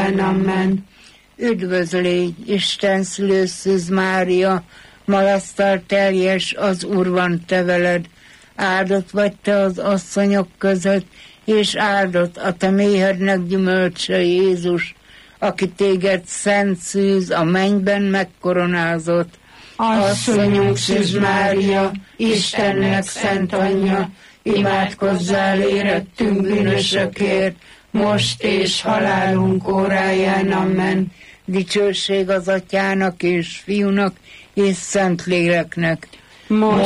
óráján, amen. Üdvözlégy, Isten szülőszűz Mária, malasztal teljes, az Úr van te veled. Áldott vagy te az asszonyok között, és áldott a te méhednek gyümölcse Jézus, aki téged szent szűz a mennyben megkoronázott. Asszonyunk Szűz Mária, Istennek szent anyja, imádkozzál érettünk bűnösökért, most és halálunk óráján, amen. Dicsőség az Atyának és Fiúnak és Szentléleknek, most